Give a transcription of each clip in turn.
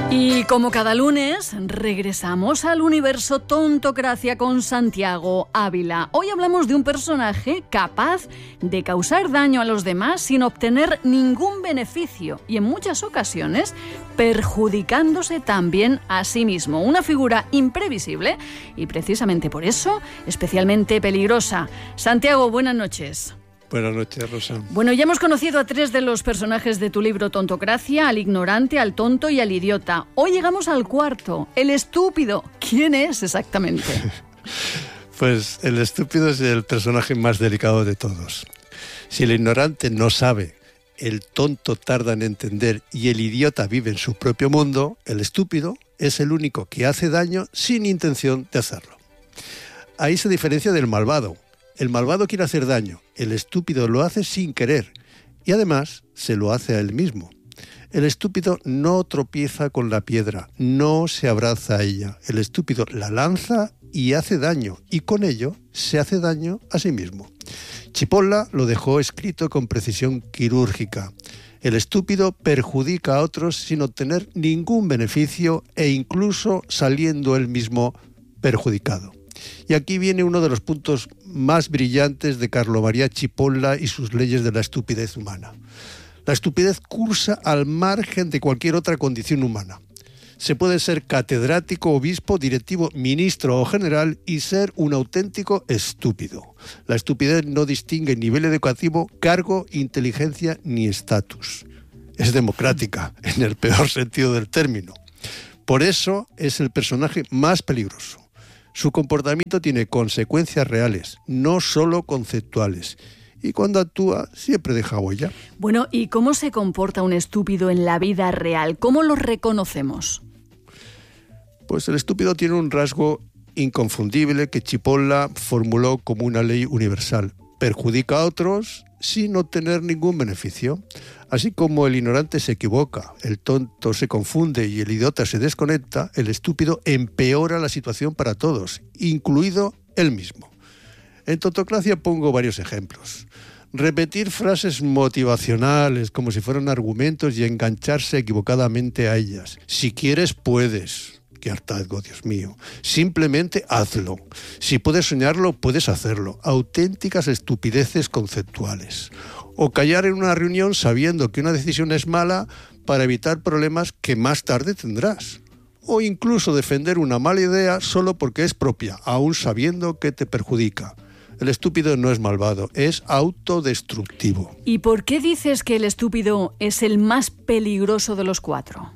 Y como cada lunes, regresamos al universo Tontocracia con Santiago Ávila. Hoy hablamos de un personaje capaz de causar daño a los demás sin obtener ningún beneficio y en muchas ocasiones perjudicándose también a sí mismo. Una figura imprevisible y precisamente por eso especialmente peligrosa. Santiago, buenas noches. Buenas noches, Rosa. Bueno, ya hemos conocido a 3 de los personajes de tu libro Tontocracia, al ignorante, al tonto y al idiota. Hoy llegamos al 4, el estúpido. ¿Quién es exactamente? Pues el estúpido es el personaje más delicado de todos. Si el ignorante no sabe, el tonto tarda en entender y el idiota vive en su propio mundo, el estúpido es el único que hace daño sin intención de hacerlo. Ahí se diferencia del malvado. El malvado quiere hacer daño, el estúpido lo hace sin querer y además se lo hace a él mismo. El estúpido no tropieza con la piedra, no se abraza a ella. El estúpido la lanza y hace daño y con ello se hace daño a sí mismo. Cipolla lo dejó escrito con precisión quirúrgica. El estúpido perjudica a otros sin obtener ningún beneficio e incluso saliendo él mismo perjudicado. Y aquí viene uno de los puntos más brillantes de Carlo Maria Cipolla y sus leyes de la estupidez humana. La estupidez cursa al margen de cualquier otra condición humana. Se puede ser catedrático, obispo, directivo, ministro o general y ser un auténtico estúpido. La estupidez no distingue nivel educativo, cargo, inteligencia ni estatus. Es democrática, en el peor sentido del término. Por eso es el personaje más peligroso. Su comportamiento tiene consecuencias reales, no solo conceptuales. Y cuando actúa, siempre deja huella. Bueno, ¿y cómo se comporta un estúpido en la vida real? ¿Cómo lo reconocemos? Pues el estúpido tiene un rasgo inconfundible que Cipolla formuló como una ley universal. Perjudica a otros sin obtener ningún beneficio. Así como el ignorante se equivoca, el tonto se confunde y el idiota se desconecta, el estúpido empeora la situación para todos, incluido él mismo. En Tontocracia pongo varios ejemplos. Repetir frases motivacionales como si fueran argumentos y engancharse equivocadamente a ellas. Si quieres, puedes. ¡Qué hartazgo, Dios mío! Simplemente hazlo. Si puedes soñarlo, puedes hacerlo. Auténticas estupideces conceptuales. O callar en una reunión sabiendo que una decisión es mala para evitar problemas que más tarde tendrás. O incluso defender una mala idea solo porque es propia, aún sabiendo que te perjudica. El estúpido no es malvado, es autodestructivo. ¿Y por qué dices que el estúpido es el más peligroso de los 4?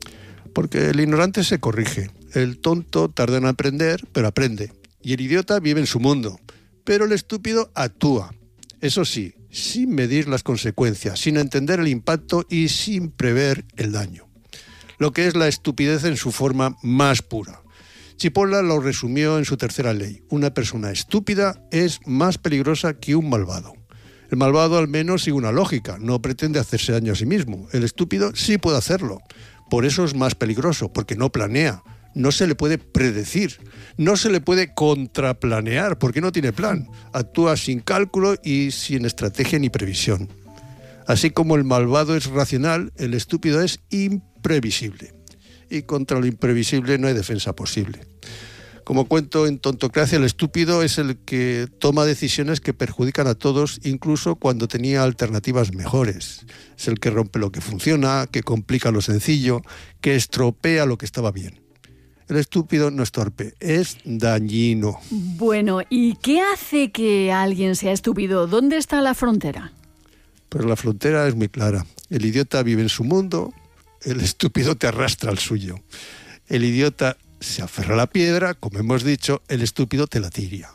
Porque el ignorante se corrige, el tonto tarda en aprender, pero aprende. Y el idiota vive en su mundo, pero el estúpido actúa. Eso sí, sin medir las consecuencias, sin entender el impacto y sin prever el daño. Lo que es la estupidez en su forma más pura. Cipolla lo resumió en su tercera ley. Una persona estúpida es más peligrosa que un malvado. El malvado al menos sigue una lógica, no pretende hacerse daño a sí mismo. El estúpido sí puede hacerlo. Por eso es más peligroso, porque no planea, no se le puede predecir, no se le puede contraplanear, porque no tiene plan. Actúa sin cálculo y sin estrategia ni previsión. Así como el malvado es racional, el estúpido es imprevisible. Y contra lo imprevisible no hay defensa posible. Como cuento en Tontocracia, el estúpido es el que toma decisiones que perjudican a todos, incluso cuando tenía alternativas mejores. Es el que rompe lo que funciona, que complica lo sencillo, que estropea lo que estaba bien. El estúpido no es torpe, es dañino. Bueno, ¿y qué hace que alguien sea estúpido? ¿Dónde está la frontera? Pues la frontera es muy clara. El idiota vive en su mundo, el estúpido te arrastra al suyo. El idiota se aferra a la piedra, como hemos dicho, el estúpido te la tira.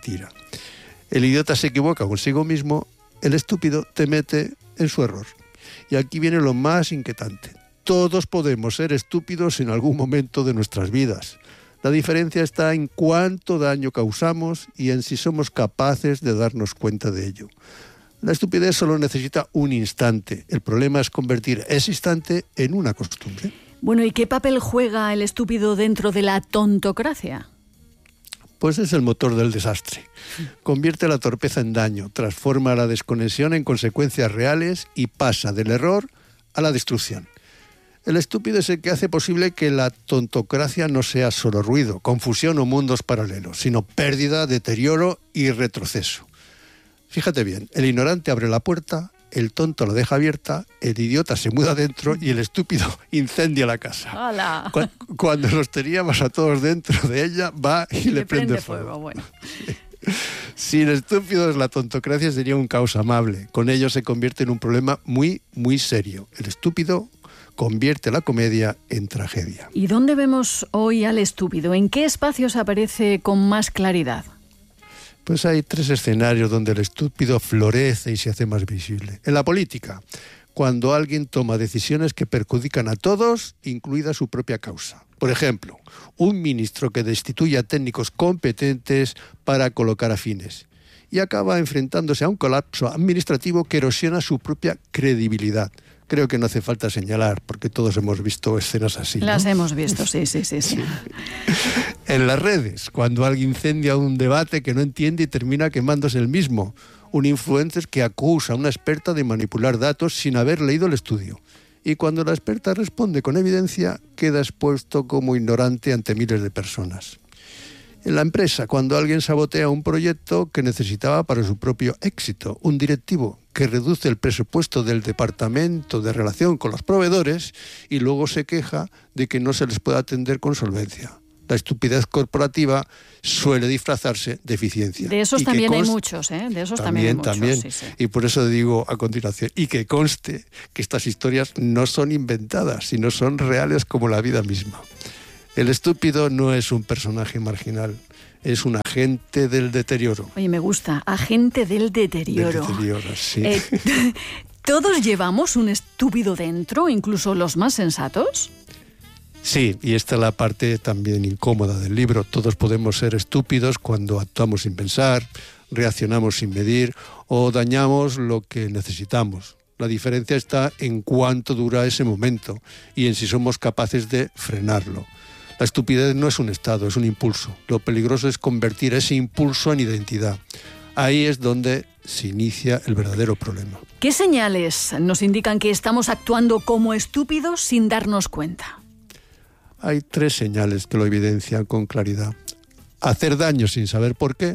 El idiota se equivoca consigo mismo, el estúpido te mete en su error. Y aquí viene lo más inquietante. Todos podemos ser estúpidos en algún momento de nuestras vidas. La diferencia está en cuánto daño causamos y en si somos capaces de darnos cuenta de ello. La estupidez solo necesita un instante. El problema es convertir ese instante en una costumbre. Bueno, ¿y qué papel juega el estúpido dentro de la tontocracia? Pues es el motor del desastre. Convierte la torpeza en daño, transforma la desconexión en consecuencias reales y pasa del error a la destrucción. El estúpido es el que hace posible que la tontocracia no sea solo ruido, confusión o mundos paralelos, sino pérdida, deterioro y retroceso. Fíjate bien, el ignorante abre la puerta, el tonto la deja abierta, el idiota se muda dentro y el estúpido incendia la casa. ¡Hala! Cuando los teníamos a todos dentro de ella, va y le prende fuego. Bueno. Sin estúpidos, la tontocracia sería un caos amable. Con ello se convierte en un problema muy, muy serio. El estúpido convierte la comedia en tragedia. ¿Y dónde vemos hoy al estúpido? ¿En qué espacios aparece con más claridad? Pues hay 3 escenarios donde el estúpido florece y se hace más visible. En la política, cuando alguien toma decisiones que perjudican a todos, incluida su propia causa. Por ejemplo, un ministro que destituye a técnicos competentes para colocar afines y acaba enfrentándose a un colapso administrativo que erosiona su propia credibilidad. Creo que no hace falta señalar, porque todos hemos visto escenas así, ¿no? Las hemos visto, sí. En las redes, cuando alguien incendia un debate que no entiende y termina quemándose el mismo. Un influencer que acusa a una experta de manipular datos sin haber leído el estudio. Y cuando la experta responde con evidencia, queda expuesto como ignorante ante miles de personas. En la empresa, cuando alguien sabotea un proyecto que necesitaba para su propio éxito, un directivo que reduce el presupuesto del departamento de relación con los proveedores y luego se queja de que no se les puede atender con solvencia. La estupidez corporativa suele disfrazarse de eficiencia. De esos también hay muchos, ¿eh? De esos también hay muchos. También. Sí. Y por eso digo a continuación, y que conste que estas historias no son inventadas, sino son reales como la vida misma. El estúpido no es un personaje marginal, es un agente del deterioro. Oye, me gusta, agente del deterioro. Del deterioro, sí. ¿Todos llevamos un estúpido dentro, incluso los más sensatos? Sí, y esta es la parte también incómoda del libro. Todos podemos ser estúpidos cuando actuamos sin pensar, reaccionamos sin medir o dañamos lo que necesitamos. La diferencia está en cuánto dura ese momento y en si somos capaces de frenarlo. La estupidez no es un estado, es un impulso. Lo peligroso es convertir ese impulso en identidad. Ahí es donde se inicia el verdadero problema. ¿Qué señales nos indican que estamos actuando como estúpidos sin darnos cuenta? Hay 3 señales que lo evidencian con claridad. Hacer daño sin saber por qué,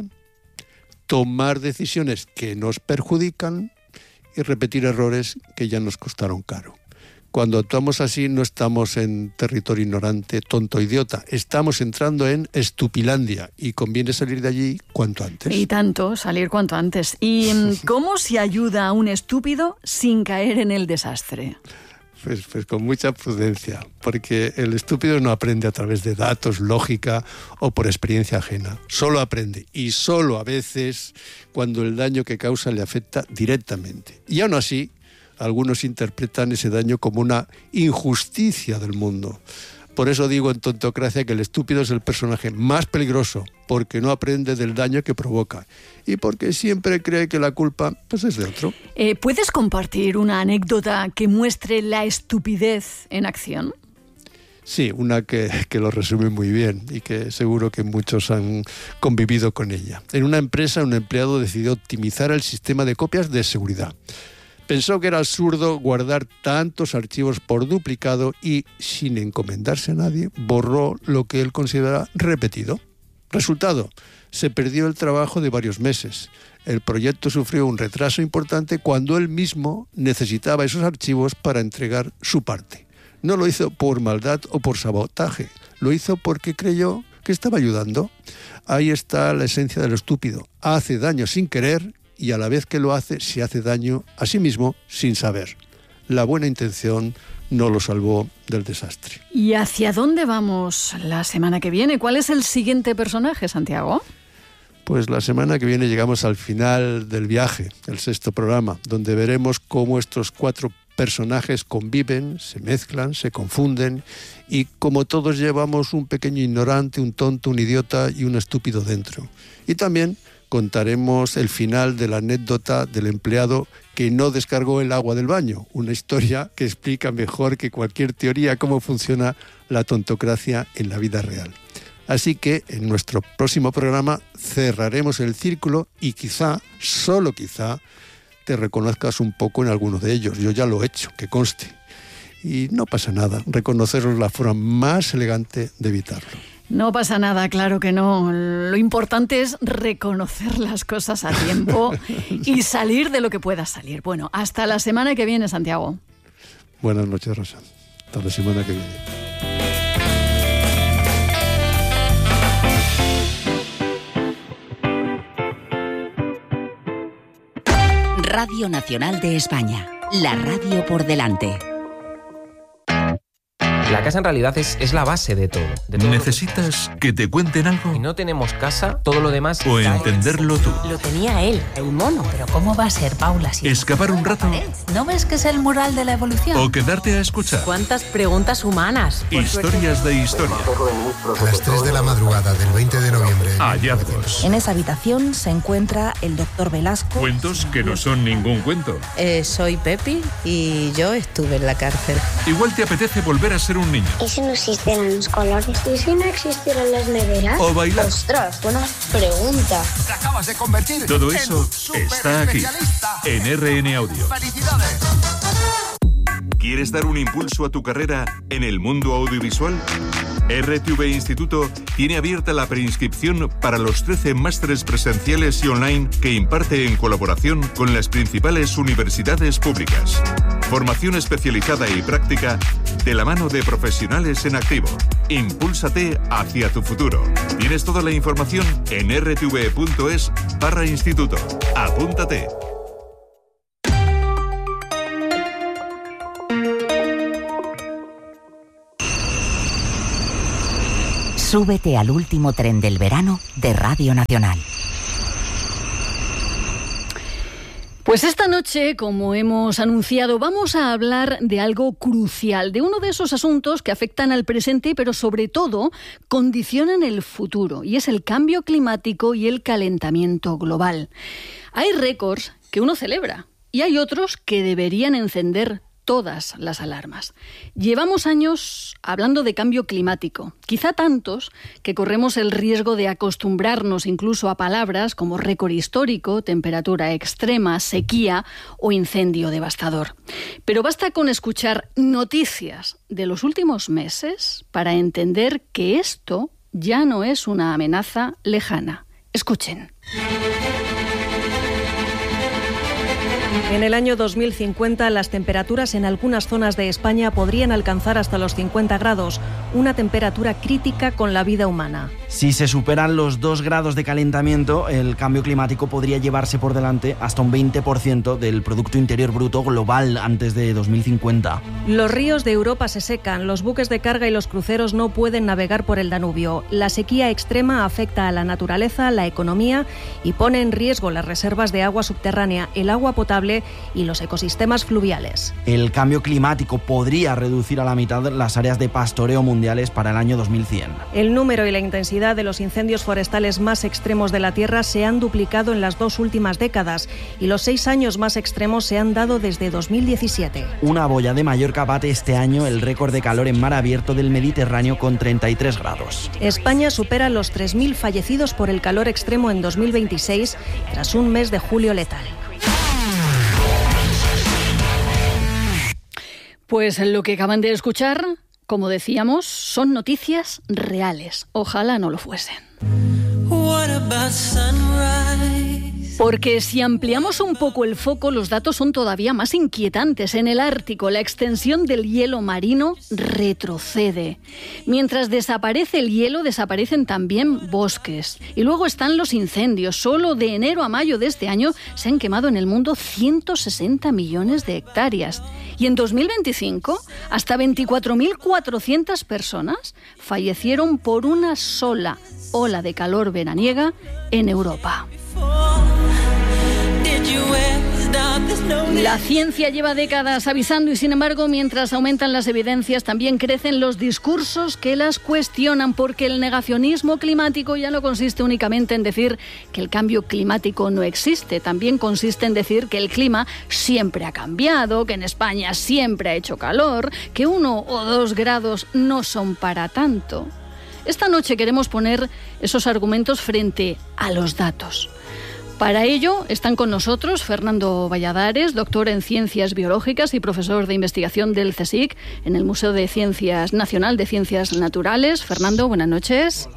tomar decisiones que nos perjudican y repetir errores que ya nos costaron caro. Cuando actuamos así no estamos en territorio ignorante, tonto, idiota. Estamos entrando en estupilandia y conviene salir de allí cuanto antes. Y tanto, salir cuanto antes. ¿Y cómo se ayuda a un estúpido sin caer en el desastre? Pues con mucha prudencia, porque el estúpido no aprende a través de datos, lógica o por experiencia ajena. Solo aprende, y solo a veces, cuando el daño que causa le afecta directamente. Y aún así, algunos interpretan ese daño como una injusticia del mundo. Por eso digo en Tontocracia que el estúpido es el personaje más peligroso, porque no aprende del daño que provoca y porque siempre cree que la culpa pues es de otro. ¿Puedes compartir una anécdota que muestre la estupidez en acción? Sí, una que lo resume muy bien y que seguro que muchos han convivido con ella. En una empresa, un empleado decidió optimizar el sistema de copias de seguridad. Pensó que era absurdo guardar tantos archivos por duplicado y, sin encomendarse a nadie, borró lo que él consideraba repetido. Resultado, se perdió el trabajo de varios meses. El proyecto sufrió un retraso importante cuando él mismo necesitaba esos archivos para entregar su parte. No lo hizo por maldad o por sabotaje, lo hizo porque creyó que estaba ayudando. Ahí está la esencia del estúpido. Hace daño sin querer y a la vez que lo hace, se hace daño a sí mismo sin saber. La buena intención no lo salvó del desastre. ¿Y hacia dónde vamos la semana que viene? ¿Cuál es el siguiente personaje, Santiago? Pues la semana que viene llegamos al final del viaje, el 6º programa, donde veremos cómo estos 4 personajes conviven, se mezclan, se confunden y como todos llevamos un pequeño ignorante, un tonto, un idiota y un estúpido dentro. Y también contaremos el final de la anécdota del empleado que no descargó el agua del baño, una historia que explica mejor que cualquier teoría cómo funciona la tontocracia en la vida real. Así que en nuestro próximo programa cerraremos el círculo y quizá, solo quizá, te reconozcas un poco en alguno de ellos. Yo ya lo he hecho, que conste. y no pasa nada. Reconocerlo es la forma más elegante de evitarlo. No pasa nada, claro que no. Lo importante es reconocer las cosas a tiempo y salir de lo que pueda salir. Bueno, hasta la semana que viene, Santiago. Buenas noches, Rosa. Hasta la semana que viene. Radio Nacional de España. La radio por delante. La casa en realidad es la base de todo. ¿Necesitas que te cuenten algo? Si no tenemos casa, todo lo demás... O entenderlo tú. Lo tenía él, el mono. Pero ¿cómo va a ser, Paula? Si ¿Escapar un rato? ¿No ves que es el mural de la evolución? ¿O quedarte a escuchar? ¿Cuántas preguntas humanas? Historias de historia. A las 3 de la madrugada del 20 de noviembre. Hallazgos. En esa habitación se encuentra el doctor Velasco. Cuentos que no son ningún cuento. Soy Pepi y yo estuve en la cárcel. Igual te apetece volver a ser un niño. ¿Y si no existieran los colores? ¿Y si no existieran las neveras? O bailar. ¡Ostras, buena pregunta! Te acabas de convertir. Todo eso está aquí, en RN Audio. ¡Felicidades! ¿Quieres dar un impulso a tu carrera en el mundo audiovisual? RTV Instituto tiene abierta la preinscripción para los 13 másteres presenciales y online que imparte en colaboración con las principales universidades públicas. Formación especializada y práctica de la mano de profesionales en activo. Impúlsate hacia tu futuro. Tienes toda la información en rtv.es/instituto. Apúntate. Súbete al último tren del verano de Radio Nacional. Pues esta noche, como hemos anunciado, vamos a hablar de algo crucial, de uno de esos asuntos que afectan al presente, pero sobre todo condicionan el futuro, y es el cambio climático y el calentamiento global. Hay récords que uno celebra y hay otros que deberían encender todas las alarmas. Llevamos años hablando de cambio climático, quizá tantos que corremos el riesgo de acostumbrarnos incluso a palabras como récord histórico, temperatura extrema, sequía o incendio devastador. Pero basta con escuchar noticias de los últimos meses para entender que esto ya no es una amenaza lejana. Escuchen. En el año 2050, las temperaturas en algunas zonas de España podrían alcanzar hasta los 50 grados, una temperatura crítica con la vida humana. Si se superan los 2 grados de calentamiento, el cambio climático podría llevarse por delante hasta un 20% del Producto Interior Bruto global antes de 2050. Los ríos de Europa se secan, los buques de carga y los cruceros no pueden navegar por el Danubio. La sequía extrema afecta a la naturaleza, la economía y pone en riesgo las reservas de agua subterránea, el agua potable y los ecosistemas fluviales. El cambio climático podría reducir a la mitad las áreas de pastoreo mundiales para el año 2100. El número y la intensidad de los incendios forestales más extremos de la Tierra se han duplicado en las 2 últimas décadas y los 6 años más extremos se han dado desde 2017. Una boya de Mallorca bate este año el récord de calor en mar abierto del Mediterráneo con 33 grados. España supera los 3.000 fallecidos por el calor extremo en 2026 tras un mes de julio letal. Pues lo que acaban de escuchar, como decíamos, son noticias reales. Ojalá no lo fuesen. Porque si ampliamos un poco el foco, los datos son todavía más inquietantes. En el Ártico, la extensión del hielo marino retrocede. Mientras desaparece el hielo, desaparecen también bosques. Y luego están los incendios. Solo de enero a mayo de este año se han quemado en el mundo 160 millones de hectáreas. Y en 2025, hasta 24.400 personas fallecieron por una sola ola de calor veraniega en Europa. La ciencia lleva décadas avisando y, sin embargo, mientras aumentan las evidencias, también crecen los discursos que las cuestionan, porque el negacionismo climático ya no consiste únicamente en decir que el cambio climático no existe, también consiste en decir que el clima siempre ha cambiado, que en España siempre ha hecho calor, que 1 o 2 grados no son para tanto. Esta noche queremos poner esos argumentos frente a los datos. Para ello están con nosotros Fernando Valladares, doctor en Ciencias Biológicas y profesor de investigación del CSIC en el Museo de Ciencias Nacional de Ciencias Naturales. Fernando, buenas noches.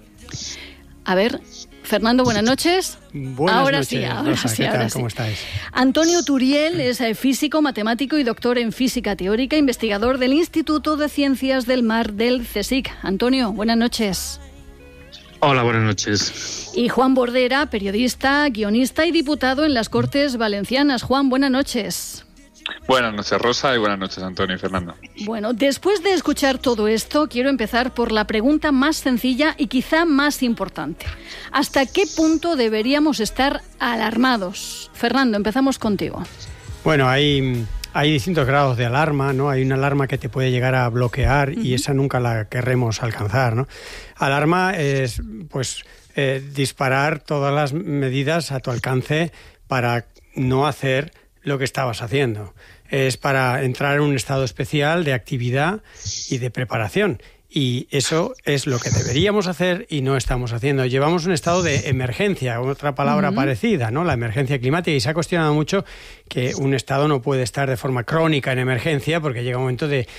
A ver, Fernando, buenas noches. Buenas noches, Rosa, ¿qué tal? ¿Cómo estáis? Antonio Turiel es físico, matemático y doctor en física teórica, investigador del Instituto de Ciencias del Mar del CSIC. Antonio, buenas noches. Hola, buenas noches. Y Juan Bordera, periodista, guionista y diputado en las Cortes Valencianas. Juan, buenas noches. Buenas noches, Rosa, y buenas noches, Antonio y Fernando. Bueno, después de escuchar todo esto, quiero empezar por la pregunta más sencilla y quizá más importante. ¿Hasta qué punto deberíamos estar alarmados? Fernando, empezamos contigo. Bueno, hay distintos grados de alarma, ¿no? Hay una alarma que te puede llegar a bloquear y esa nunca la querremos alcanzar, ¿no? Alarma es, pues, disparar todas las medidas a tu alcance para no hacer lo que estabas haciendo. Es para entrar en un estado especial de actividad y de preparación. Y eso es lo que deberíamos hacer y no estamos haciendo. Llevamos un estado de emergencia, otra palabra parecida, ¿no? La emergencia climática. Y se ha cuestionado mucho que un estado no puede estar de forma crónica en emergencia porque llega un momento de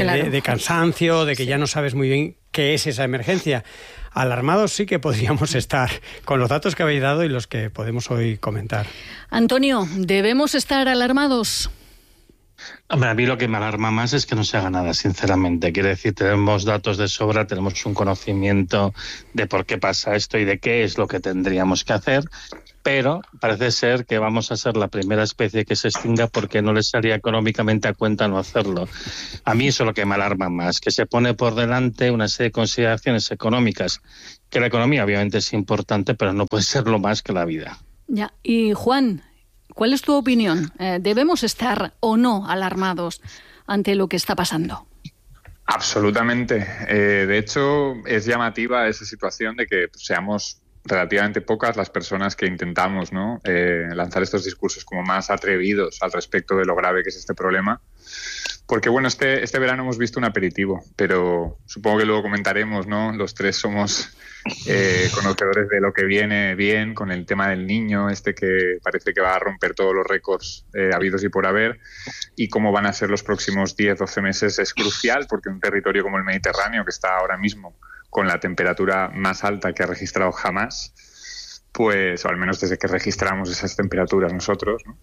cansancio, de que ya no sabes muy bien qué es esa emergencia. Alarmados sí que podríamos estar con los datos que habéis dado y los que podemos hoy comentar. Antonio, ¿debemos estar alarmados? Hombre, a mí lo que me alarma más es que no se haga nada, sinceramente. Quiere decir, tenemos datos de sobra, tenemos un conocimiento de por qué pasa esto y de qué es lo que tendríamos que hacer, pero parece ser que vamos a ser la primera especie que se extinga porque no les salía económicamente a cuenta no hacerlo. A mí eso es lo que me alarma más, que se pone por delante una serie de consideraciones económicas, que la economía obviamente es importante, pero no puede ser lo más que la vida. Ya. Y Juan, ¿cuál es tu opinión? ¿Debemos estar o no alarmados ante lo que está pasando? Absolutamente. De hecho, es llamativa esa situación de que seamos relativamente pocas las personas que intentamos, ¿no? Lanzar estos discursos como más atrevidos al respecto de lo grave que es este problema. Porque, bueno, este verano hemos visto un aperitivo, pero supongo que luego comentaremos, ¿no? Los tres somos conocedores de lo que viene bien con el tema del niño, que parece que va a romper todos los récords habidos y por haber, y cómo van a ser los próximos 10-12 meses es crucial, porque un territorio como el Mediterráneo, que está ahora mismo con la temperatura más alta que ha registrado jamás, pues, o al menos desde que registramos esas temperaturas nosotros, ¿no?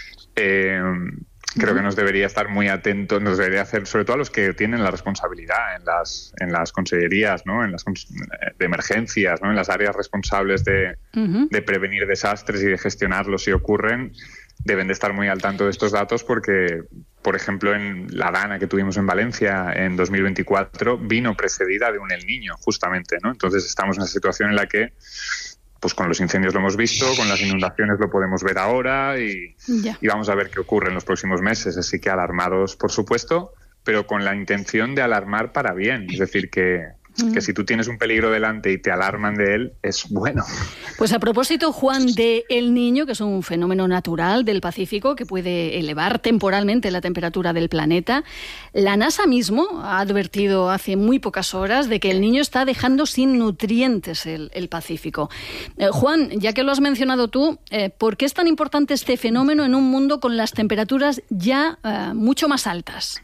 Creo que nos debería estar muy atentos, nos debería hacer, sobre todo a los que tienen la responsabilidad en las consellerías, ¿no? De emergencias, ¿no? En las áreas responsables de prevenir desastres y de gestionarlos si ocurren, deben de estar muy al tanto de estos datos porque, por ejemplo, en la Dana que tuvimos en Valencia en 2024 vino precedida de un El Niño, justamente, ¿no? Entonces estamos en una situación en la que, pues con los incendios lo hemos visto, con las inundaciones lo podemos ver ahora y vamos a ver qué ocurre en los próximos meses. Así que alarmados, por supuesto, pero con la intención de alarmar para bien. Es decir, que si tú tienes un peligro delante y te alarman de él, es bueno. Pues a propósito, Juan, de El Niño, que es un fenómeno natural del Pacífico que puede elevar temporalmente la temperatura del planeta, la NASA mismo ha advertido hace muy pocas horas de que El Niño está dejando sin nutrientes el Pacífico. Juan, ya que lo has mencionado tú, ¿por qué es tan importante este fenómeno en un mundo con las temperaturas ya mucho más altas?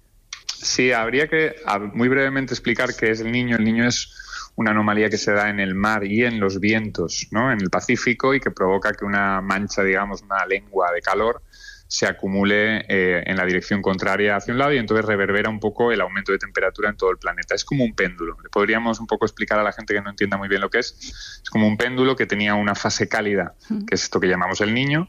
Sí, habría que muy brevemente explicar qué es El Niño. El Niño es una anomalía que se da en el mar y en los vientos, ¿no? En el Pacífico, y que provoca que una mancha, digamos, una lengua de calor, se acumule en la dirección contraria hacia un lado y entonces reverbera un poco el aumento de temperatura en todo el planeta. Es como un péndulo. Le podríamos un poco explicar a la gente que no entienda muy bien lo que es. Es como un péndulo que tenía una fase cálida, que es esto que llamamos El Niño.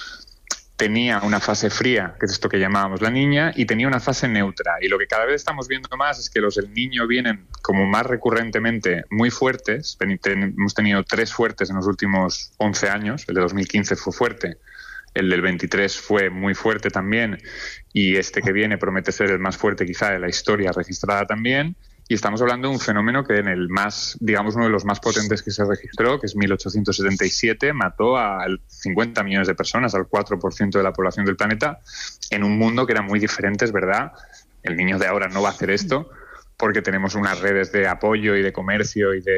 Tenía una fase fría, que es esto que llamábamos la niña, y tenía una fase neutra. Y lo que cada vez estamos viendo más es que los El Niño vienen como más recurrentemente muy fuertes. Hemos tenido 3 fuertes en los últimos 11 años. El de 2015 fue fuerte, el del 23 fue muy fuerte también, y este que viene promete ser el más fuerte quizá de la historia registrada también. Y estamos hablando de un fenómeno que en el más, digamos, uno de los más potentes que se registró, que es 1877, mató a 50 millones de personas, al 4% de la población del planeta, en un mundo que era muy diferente, es verdad. El niño de ahora no va a hacer esto porque tenemos unas redes de apoyo y de comercio y de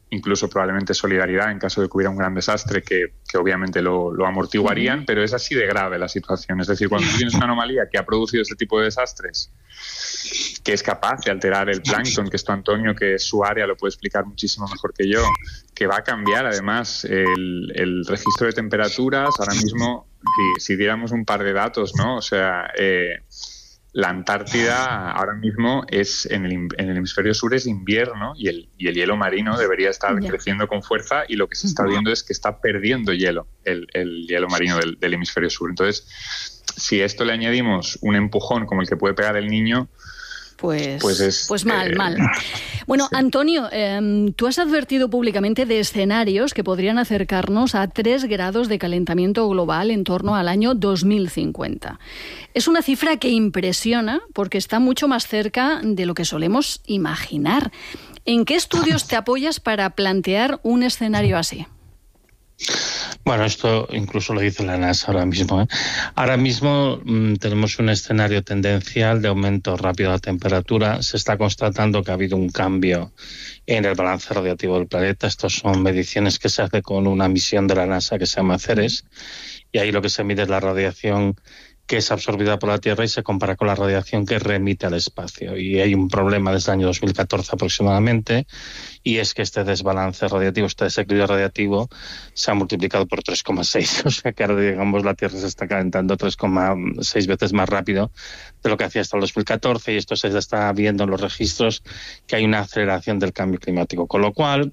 incluso probablemente solidaridad en caso de que hubiera un gran desastre que obviamente lo amortiguarían, pero es así de grave la situación. Es decir, cuando tú tienes una anomalía que ha producido este tipo de desastres, que es capaz de alterar el plancton, que esto Antonio, que es su área, lo puede explicar muchísimo mejor que yo, que va a cambiar además el registro de temperaturas. Ahora mismo, si diéramos un par de datos, ¿no? O sea, la Antártida ahora mismo es en el hemisferio sur es invierno y el hielo marino debería estar creciendo con fuerza, y lo que se está viendo es que está perdiendo hielo el hielo marino del hemisferio sur. Entonces, si a esto le añadimos un empujón como el que puede pegar el niño, pues mal. Bueno, sí. Antonio, tú has advertido públicamente de escenarios que podrían acercarnos a 3 grados de calentamiento global en torno al año 2050. Es una cifra que impresiona porque está mucho más cerca de lo que solemos imaginar. ¿En qué estudios te apoyas para plantear un escenario así? Bueno, esto incluso lo dice la NASA ahora mismo. Ahora mismo tenemos un escenario tendencial de aumento rápido de la temperatura. Se está constatando que ha habido un cambio en el balance radiactivo del planeta. Estas son mediciones que se hacen con una misión de la NASA que se llama CERES, y ahí lo que se mide es la radiación que es absorbida por la Tierra y se compara con la radiación que remite al espacio. Y hay un problema desde el año 2014 aproximadamente, y es que este desbalance radiactivo, este desequilibrio radiactivo, se ha multiplicado por 3,6. O sea que ahora, digamos, la Tierra se está calentando 3,6 veces más rápido de lo que hacía hasta el 2014, y esto se está viendo en los registros que hay una aceleración del cambio climático. Con lo cual,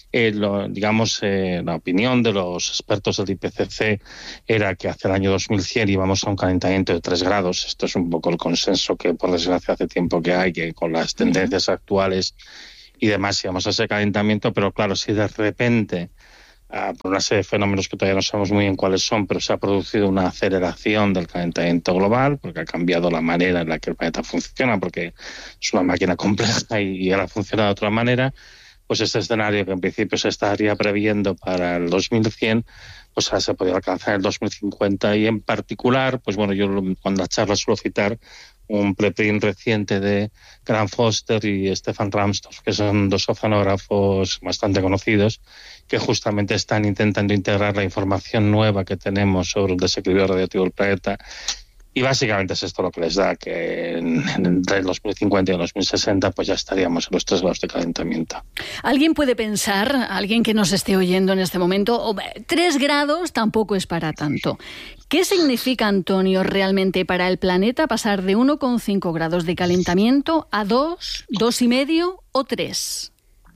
la opinión de los expertos del IPCC era que hacia el año 2100 íbamos a un calentamiento de 3 grados. Esto es un poco el consenso que, por desgracia, hace tiempo que hay, que con las tendencias actuales y demás íbamos a ese calentamiento. Pero claro, si de repente, por una serie de fenómenos que todavía no sabemos muy bien cuáles son, pero se ha producido una aceleración del calentamiento global, porque ha cambiado la manera en la que el planeta funciona, porque es una máquina compleja y ahora funciona de otra manera, pues este escenario que en principio se estaría previendo para el 2100, pues ahora se podría alcanzar en el 2050. Y en particular, pues bueno, yo cuando la charla suelo citar un preprint reciente de Grant Foster y Stefan Rahmstorf, que son 2 oceanógrafos bastante conocidos, que justamente están intentando integrar la información nueva que tenemos sobre el desequilibrio radiactivo del planeta. Y básicamente es esto lo que les da, que entre el 2050 y el 2060 pues ya estaríamos en los 3 grados de calentamiento. Alguien puede pensar, alguien que nos esté oyendo en este momento, 3 grados tampoco es para tanto. ¿Qué significa, Antonio, realmente para el planeta pasar de 1,5 grados de calentamiento a 2, 2,5 o 3?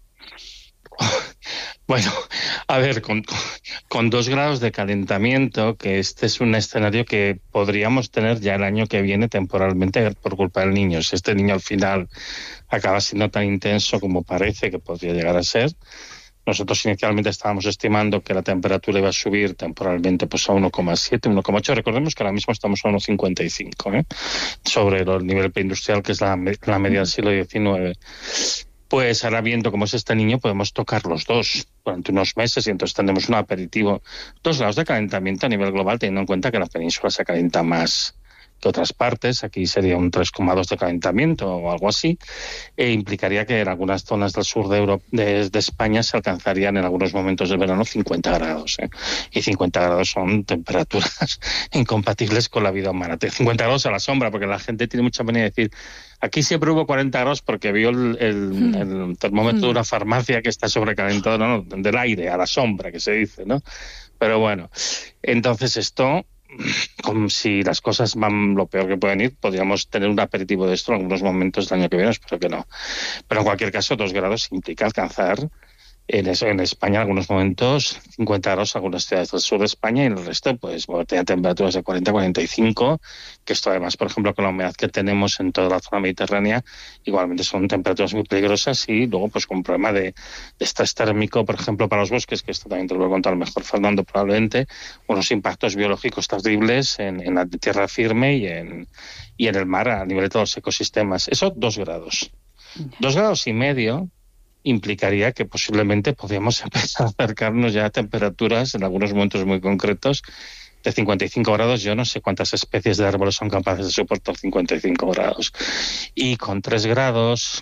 Bueno, a ver, con 2 grados de calentamiento, que este es un escenario que podríamos tener ya el año que viene temporalmente por culpa del niño. Si este niño al final acaba siendo tan intenso como parece que podría llegar a ser, nosotros inicialmente estábamos estimando que la temperatura iba a subir temporalmente pues a 1,7, 1,8. Recordemos que ahora mismo estamos a 1,55, sobre el nivel preindustrial, que es la media del siglo XIX. Pues ahora, viendo cómo es este niño, podemos tocar los 2 durante unos meses, y entonces tendremos un aperitivo. 2 grados de calentamiento a nivel global, teniendo en cuenta que la península se calienta más que otras partes. Aquí sería un 3,2 de calentamiento o algo así, e implicaría que en algunas zonas del sur de España se alcanzarían en algunos momentos del verano 50 grados. Y 50 grados son temperaturas incompatibles con la vida humana. 50 grados a la sombra, porque la gente tiene mucha manía de decir, aquí siempre hubo 40 grados porque vio el termómetro de una farmacia que está sobrecalentado, no, del aire, a la sombra, que se dice, ¿no? Pero bueno, entonces esto, como si las cosas van lo peor que pueden ir, podríamos tener un aperitivo de esto en algunos momentos del año que viene, espero que no. Pero en cualquier caso, 2 grados implica alcanzar en España en algunos momentos 50 grados en algunas ciudades del sur de España, y en el resto pues tener temperaturas de 40, 45, que esto además, por ejemplo, con la humedad que tenemos en toda la zona mediterránea, igualmente son temperaturas muy peligrosas, y luego pues con un problema de estrés térmico, por ejemplo, para los bosques, que esto también te lo voy a contar mejor Fernando probablemente, unos impactos biológicos terribles en la tierra firme y en el mar a nivel de todos los ecosistemas. Eso 2 grados. 2,5 grados implicaría que posiblemente podríamos empezar a acercarnos ya a temperaturas en algunos momentos muy concretos de 55 grados, yo no sé cuántas especies de árboles son capaces de soportar 55 grados. Y con 3 grados,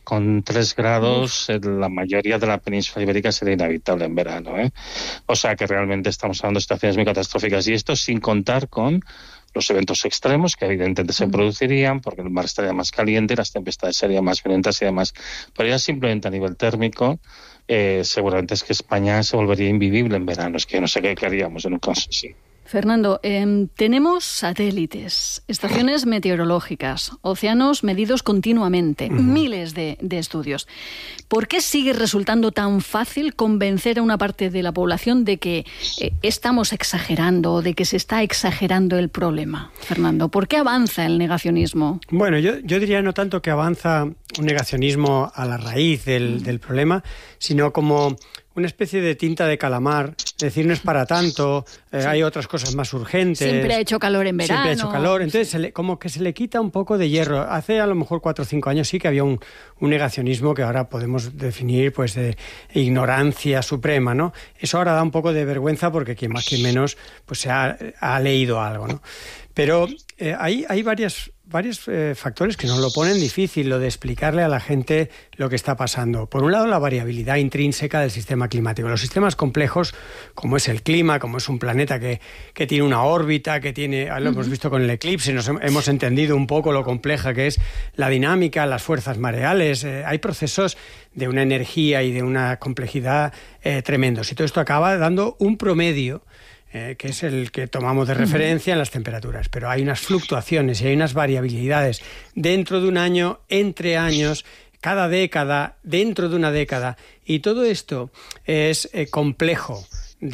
la mayoría de la península ibérica sería inhabitable en verano, ¿eh? O sea que realmente estamos hablando de situaciones muy catastróficas, y esto sin contar con los eventos extremos que evidentemente se producirían porque el mar estaría más caliente, las tempestades serían más violentas y demás. Pero ya simplemente a nivel térmico, seguramente es que España se volvería invivible en verano. Es que no sé qué haríamos en un caso así. Fernando, tenemos satélites, estaciones meteorológicas, océanos medidos continuamente, miles de estudios. ¿Por qué sigue resultando tan fácil convencer a una parte de la población de que estamos exagerando, de que se está exagerando el problema? Fernando, ¿por qué avanza el negacionismo? Bueno, yo diría no tanto que avanza un negacionismo a la raíz del problema, sino como una especie de tinta de calamar, es decir, no es para tanto, hay otras cosas más urgentes. Siempre ha hecho calor en verano. Siempre ha hecho calor, entonces como que se le quita un poco de hierro. Hace a lo mejor 4 o 5 años sí que había un negacionismo que ahora podemos definir pues de ignorancia suprema, ¿no? Eso ahora da un poco de vergüenza porque quien más quien menos pues se ha leído algo, ¿no? Pero hay varios factores que nos lo ponen difícil, lo de explicarle a la gente lo que está pasando. Por un lado, la variabilidad intrínseca del sistema climático. Los sistemas complejos, como es el clima, como es un planeta que tiene una órbita, que tiene, lo hemos visto con el eclipse, hemos entendido un poco lo compleja que es la dinámica, las fuerzas mareales. Hay procesos de una energía y de una complejidad tremendos. Y todo esto acaba dando un promedio, que es el que tomamos de referencia en las temperaturas. Pero hay unas fluctuaciones y hay unas variabilidades dentro de un año, entre años, cada década, dentro de una década. Y todo esto es complejo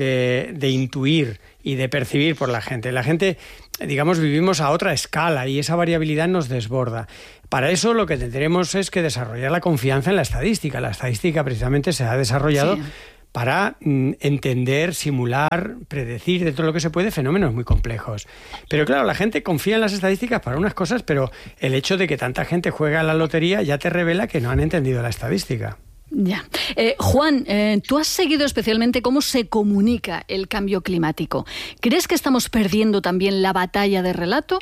de intuir y de percibir por la gente. La gente, digamos, vivimos a otra escala y esa variabilidad nos desborda. Para eso lo que tendremos es que desarrollar la confianza en la estadística. La estadística precisamente se ha desarrollado para entender, simular, predecir de todo lo que se puede fenómenos muy complejos. Pero claro, la gente confía en las estadísticas para unas cosas, pero el hecho de que tanta gente juega a la lotería ya te revela que no han entendido la estadística. Ya. Juan, tú has seguido especialmente cómo se comunica el cambio climático. ¿Crees que estamos perdiendo también la batalla de relato?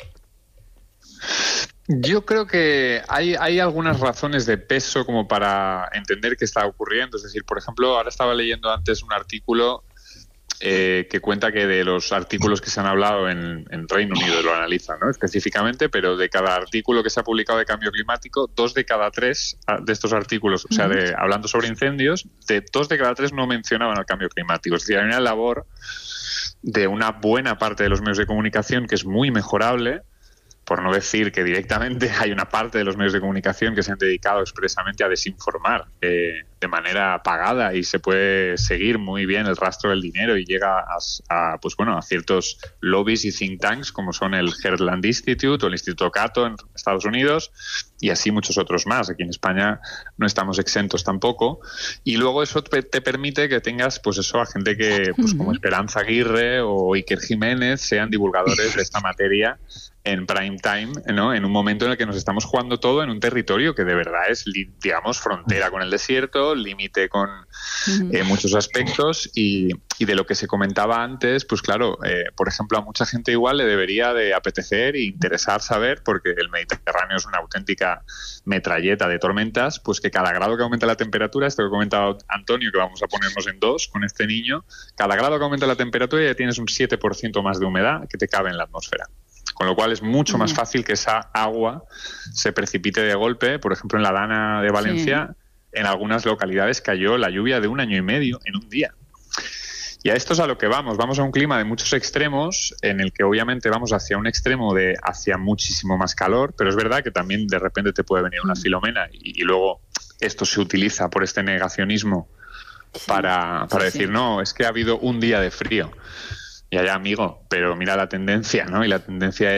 Yo creo que hay algunas razones de peso como para entender qué está ocurriendo. Es decir, por ejemplo, ahora estaba leyendo antes un artículo que cuenta que de los artículos que se han hablado en Reino Unido, lo analizan, ¿no?, específicamente, pero de cada artículo que se ha publicado de cambio climático, 2 de cada 3 de estos artículos, o sea, hablando sobre incendios, 2 de cada 3 no mencionaban el cambio climático. Es decir, hay una labor de una buena parte de los medios de comunicación que es muy mejorable, por no decir que directamente hay una parte de los medios de comunicación que se han dedicado expresamente a desinformar de manera pagada, y se puede seguir muy bien el rastro del dinero y llega a ciertos lobbies y think tanks como son el Heartland Institute o el Instituto Cato en Estados Unidos, y así muchos otros más. Aquí en España no estamos exentos tampoco, y luego eso te permite que tengas pues eso a gente que pues como Esperanza Aguirre o Iker Jiménez sean divulgadores de esta materia en prime time, ¿no?, en un momento en el que nos estamos jugando todo en un territorio que de verdad es, digamos, frontera con el desierto, límite con muchos aspectos, y de lo que se comentaba antes, pues claro, por ejemplo, a mucha gente igual le debería de apetecer e interesar saber, porque el Mediterráneo es una auténtica metralleta de tormentas, pues que cada grado que aumenta la temperatura, esto que ha comentado Antonio, que vamos a ponernos en 2 con este niño, cada grado que aumenta la temperatura ya tienes un 7% más de humedad que te cabe en la atmósfera. Con lo cual es mucho más fácil que esa agua se precipite de golpe. Por ejemplo, en la Dana de Valencia, en algunas localidades cayó la lluvia de 1 año y medio en un día. Y a esto es a lo que vamos. Vamos a un clima de muchos extremos, en el que obviamente vamos hacia un extremo hacia muchísimo más calor, pero es verdad que también de repente te puede venir una Filomena y luego esto se utiliza por este negacionismo para decir, no, es que ha habido un día de frío. Ya, amigo, pero mira la tendencia, ¿no? Y la tendencia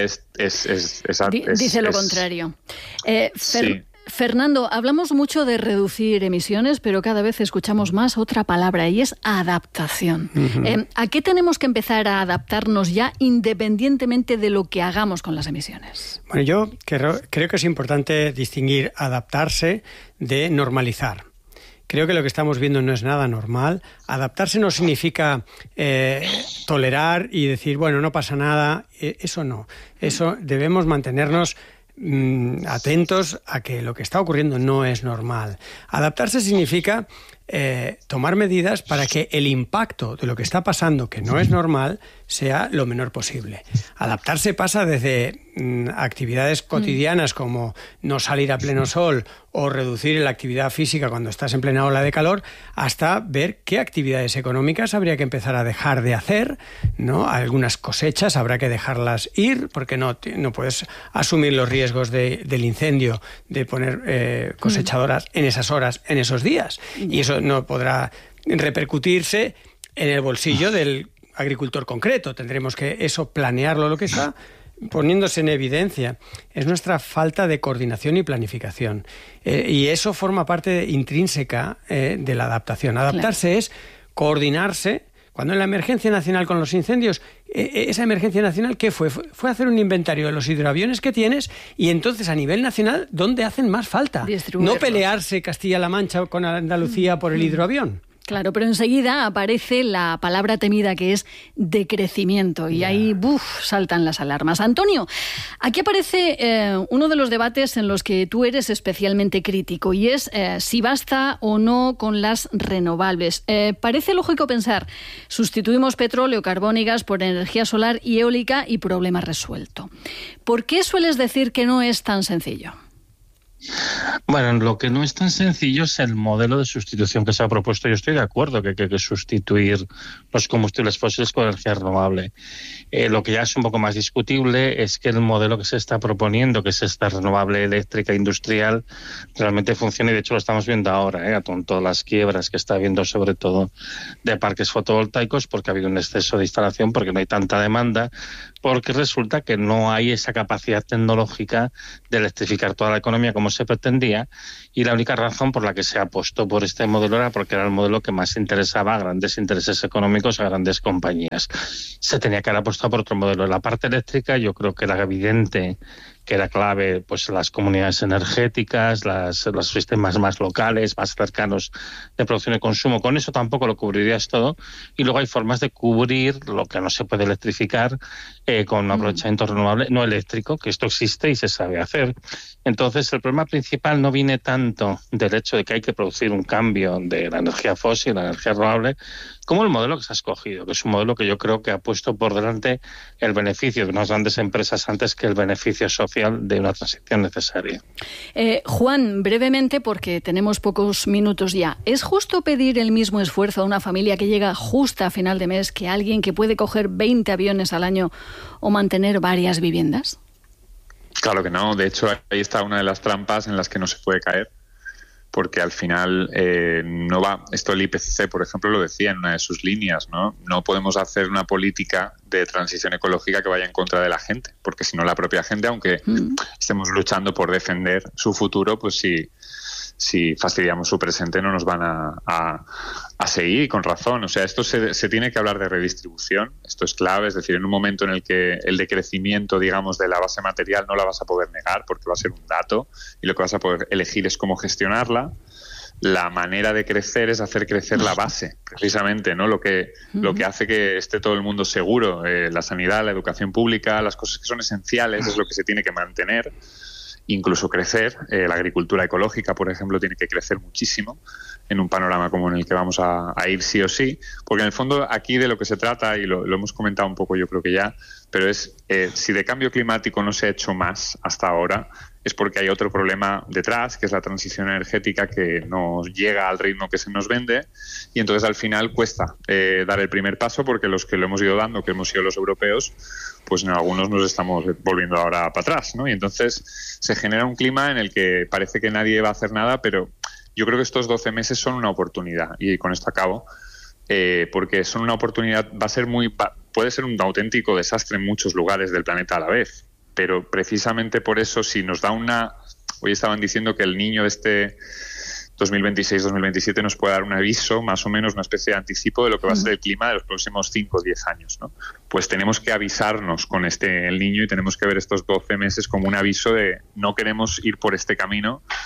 dice lo contrario. Fernando, hablamos mucho de reducir emisiones, pero cada vez escuchamos más otra palabra, y es adaptación. ¿A qué tenemos que empezar a adaptarnos ya, independientemente de lo que hagamos con las emisiones? Bueno, yo creo que es importante distinguir adaptarse de normalizar. Creo que lo que estamos viendo no es nada normal. Adaptarse no significa tolerar y decir, bueno, no pasa nada. Eso no. Eso debemos mantenernos atentos a que lo que está ocurriendo no es normal. Adaptarse significa tomar medidas para que el impacto de lo que está pasando, que no es normal, sea lo menor posible. Adaptarse pasa desde actividades cotidianas como no salir a pleno sol o reducir la actividad física cuando estás en plena ola de calor, hasta ver qué actividades económicas habría que empezar a dejar de hacer, ¿no? Algunas cosechas habrá que dejarlas ir porque no puedes asumir los riesgos del incendio, de poner cosechadoras en esas horas, en esos días. Y eso no podrá repercutirse en el bolsillo del agricultor concreto. Tendremos que eso planearlo. Lo que está poniéndose en evidencia es nuestra falta de coordinación y planificación. Y eso forma parte intrínseca de la adaptación. Adaptarse es coordinarse. Cuando en la emergencia nacional con los incendios, esa emergencia nacional, ¿qué fue? Fue hacer un inventario de los hidroaviones que tienes y entonces a nivel nacional, ¿dónde hacen más falta? No pelearse Castilla-La Mancha con Andalucía por el hidroavión. Claro, pero enseguida aparece la palabra temida que es decrecimiento y ahí saltan las alarmas. Antonio, aquí aparece uno de los debates en los que tú eres especialmente crítico y es si basta o no con las renovables. Parece lógico pensar, sustituimos petróleo, carbón y gas por energía solar y eólica y problema resuelto. ¿Por qué sueles decir que no es tan sencillo? Bueno, lo que no es tan sencillo es el modelo de sustitución que se ha propuesto. Yo estoy de acuerdo que hay que sustituir los combustibles fósiles con energía renovable. Lo que ya es un poco más discutible es que el modelo que se está proponiendo, que es esta renovable eléctrica industrial, realmente funcione. Y de hecho lo estamos viendo ahora, con todas las quiebras que está habiendo, sobre todo de parques fotovoltaicos, porque ha habido un exceso de instalación, porque no hay tanta demanda, porque resulta que no hay esa capacidad tecnológica de electrificar toda la economía como se pretendía, y la única razón por la que se apostó por este modelo era porque era el modelo que más interesaba a grandes intereses económicos, a grandes compañías. Se tenía que haber apostado por otro modelo. En la parte eléctrica yo creo que era evidente que era clave pues las comunidades energéticas, los sistemas más locales, más cercanos de producción y consumo. Con eso tampoco lo cubrirías todo. Y luego hay formas de cubrir lo que no se puede electrificar con un aprovechamiento renovable no eléctrico, que esto existe y se sabe hacer. Entonces, el problema principal no viene tanto del hecho de que hay que producir un cambio de la energía fósil, la energía renovable, como el modelo que se ha escogido, que es un modelo que yo creo que ha puesto por delante el beneficio de unas grandes empresas antes que el beneficio social de una transición necesaria. Juan, brevemente, porque tenemos pocos minutos ya, ¿es justo pedir el mismo esfuerzo a una familia que llega justa a final de mes que a alguien que puede coger 20 aviones al año o mantener varias viviendas? Claro que no. De hecho, ahí está una de las trampas en las que no se puede caer, porque al final no va. Esto el IPCC, por ejemplo, lo decía en una de sus líneas, ¿no? No podemos hacer una política de transición ecológica que vaya en contra de la gente, porque si no la propia gente, aunque estemos luchando por defender su futuro, pues si fastidiamos su presente no nos van a seguir, con razón. O sea, esto se tiene que hablar de redistribución, esto es clave, es decir, en un momento en el que el decrecimiento, digamos, de la base material no la vas a poder negar porque va a ser un dato y lo que vas a poder elegir es cómo gestionarla. La manera de crecer es hacer crecer la base, precisamente, ¿no? Lo que hace que esté todo el mundo seguro, la sanidad, la educación pública, las cosas que son esenciales es lo que se tiene que mantener. Incluso crecer. La agricultura ecológica, por ejemplo, tiene que crecer muchísimo en un panorama como en el que vamos a ir sí o sí, porque en el fondo aquí de lo que se trata, y lo hemos comentado un poco yo creo que ya, pero es si de cambio climático no se ha hecho más hasta ahora, es porque hay otro problema detrás, que es la transición energética que no llega al ritmo que se nos vende, y entonces al final cuesta dar el primer paso, porque los que lo hemos ido dando, que hemos sido los europeos, pues en algunos nos estamos volviendo ahora para atrás, ¿no? Y entonces se genera un clima en el que parece que nadie va a hacer nada, pero yo creo que estos 12 meses son una oportunidad, y con esto acabo, porque son una oportunidad, puede ser un auténtico desastre en muchos lugares del planeta a la vez, pero precisamente por eso, si nos da hoy estaban diciendo que el niño de este 2026-2027 nos puede dar un aviso, más o menos una especie de anticipo de lo que va a ser el clima de los próximos 5 o 10 años, ¿no? Pues tenemos que avisarnos con el niño, y tenemos que ver estos 12 meses como un aviso de no queremos ir por este camino,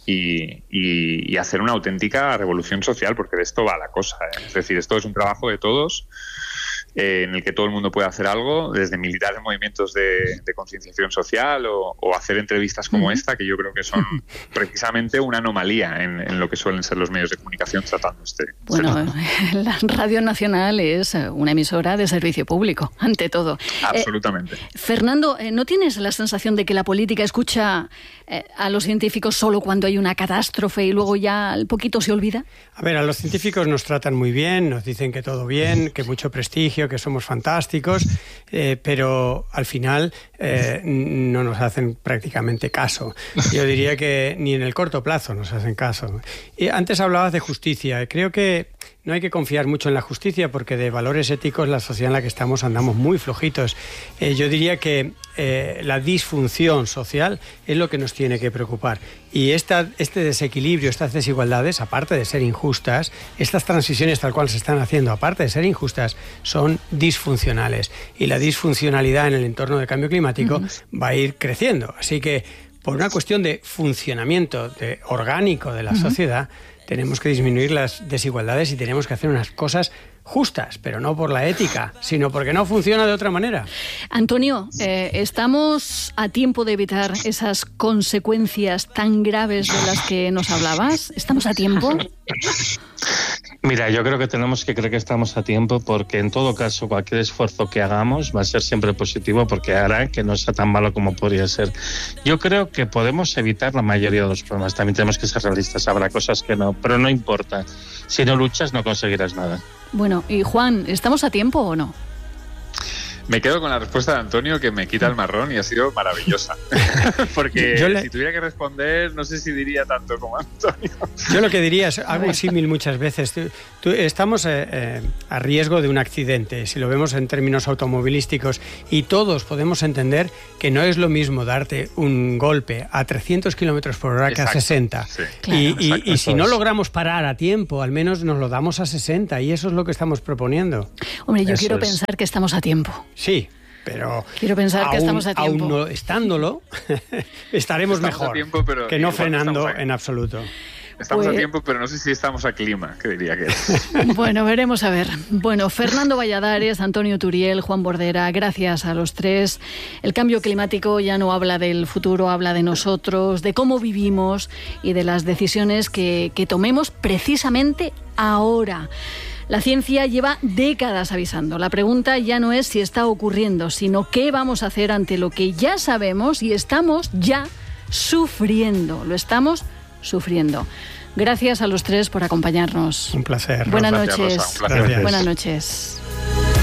y hacer una auténtica revolución social, porque de esto va la cosa, ¿eh? Es decir, esto es un trabajo de todos, en el que todo el mundo puede hacer algo, desde militar en movimientos de concienciación social o hacer entrevistas como esta, que yo creo que son precisamente una anomalía en lo que suelen ser los medios de comunicación tratando este. Bueno, la Radio Nacional es una emisora de servicio público, ante todo. Absolutamente. Fernando, ¿no tienes la sensación de que la política escucha a los científicos solo cuando hay una catástrofe y luego ya al poquito se olvida? A ver, a los científicos nos tratan muy bien, nos dicen que todo bien, que mucho prestigio, que somos fantásticos, pero al final no nos hacen prácticamente caso. Yo diría que ni en el corto plazo nos hacen caso. Y antes hablabas de justicia. Creo que no hay que confiar mucho en la justicia porque de valores éticos la sociedad en la que estamos andamos muy flojitos. Yo diría que la disfunción social es lo que nos tiene que preocupar. Y este desequilibrio, estas desigualdades, aparte de ser injustas, estas transiciones tal cual se están haciendo, aparte de ser injustas, son disfuncionales. Y la disfuncionalidad en el entorno del cambio climático va a ir creciendo. Así que, por una cuestión de funcionamiento orgánico de la sociedad, tenemos que disminuir las desigualdades y tenemos que hacer unas cosas justas, pero no por la ética, sino porque no funciona de otra manera. Antonio, ¿estamos a tiempo de evitar esas consecuencias tan graves de las que nos hablabas? ¿Estamos a tiempo? Mira, yo creo que tenemos que creer que estamos a tiempo, porque en todo caso cualquier esfuerzo que hagamos va a ser siempre positivo, porque hará que no sea tan malo como podría ser. Yo creo que podemos evitar la mayoría de los problemas. También tenemos que ser realistas, habrá cosas que no, pero no importa. Si no luchas no conseguirás nada. Bueno, y Juan, ¿estamos a tiempo o no? Me quedo con la respuesta de Antonio, que me quita el marrón y ha sido maravillosa. Porque si tuviera que responder, no sé si diría tanto como Antonio. Yo lo que diría es, hago un símil muchas veces. Estamos a riesgo de un accidente, si lo vemos en términos automovilísticos, y todos podemos entender que no es lo mismo darte un golpe a 300 kilómetros por hora que a 60. Sí. Claro. Y si no logramos parar a tiempo, al menos nos lo damos a 60, y eso es lo que estamos proponiendo. Hombre, yo quiero pensar que estamos a tiempo. Sí, pero quiero pensar que estamos a tiempo. Aún no estándolo, estaremos mejor tiempo, pero que no frenando en absoluto. Estamos a tiempo, pero no sé si estamos a clima, que diría que es. Bueno, veremos a ver. Bueno, Fernando Valladares, Antonio Turiel, Juan Bordera, gracias a los tres. El cambio climático ya no habla del futuro, habla de nosotros, de cómo vivimos y de las decisiones que tomemos precisamente ahora. La ciencia lleva décadas avisando. La pregunta ya no es si está ocurriendo, sino qué vamos a hacer ante lo que ya sabemos y estamos ya sufriendo. Lo estamos sufriendo. Gracias a los tres por acompañarnos. Un placer. Buenas noches. Rosa, un placer. Buenas noches.